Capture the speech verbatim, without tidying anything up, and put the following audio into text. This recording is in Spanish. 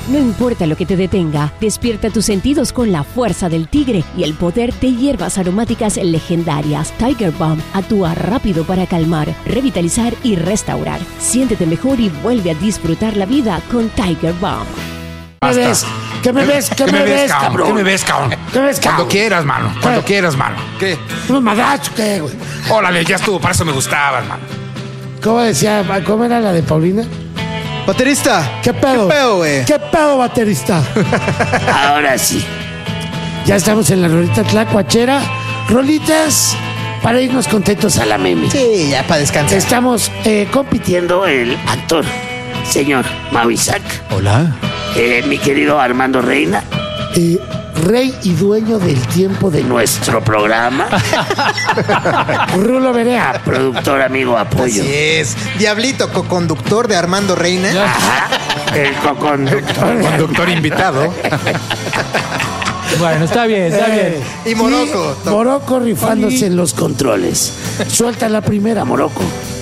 No importa lo que te detenga, despierta tus sentidos con la fuerza del tigre y el poder de hierbas aromáticas legendarias. Tiger Balm actúa rápido para calmar, revitalizar y restaurar. Siéntete mejor y vuelve a disfrutar la vida con Tiger Balm. ¿Qué me ves? ¿Qué me ves? ¿Qué me ves, cabrón? ¿Qué me ves, cabrón? ¿Qué me ves, cabrón? Cuando quieras, mano. Cuando ¿Qué? quieras, mano. ¿Qué? ¿Unos madrazos qué, güey? Órale, ya estuvo. Para eso me gustaba, hermano. ¿Cómo decía? ¿Cómo era la de Paulina? Baterista. ¿Qué pedo? ¿Qué pedo, güey? ¿Qué pedo, baterista? Ahora sí. Ya estamos en la rolita tlacuachera. Rolitas para irnos contentos a la meme. Sí, ya para descansar. Estamos eh, compitiendo el actor, señor Mau Isaac. Hola. Eh, mi querido Armando Reina. Eh, rey y dueño del tiempo de nuestro programa. Rulo Berea, productor, amigo, apoyo. Así es. Diablito, coconductor de Armando Reina. Ajá, el coconductor. Conductor invitado. Bueno, está bien, está bien. Y Morocco. Y Morocco rifándose en los controles. Suelta la primera, Morocco.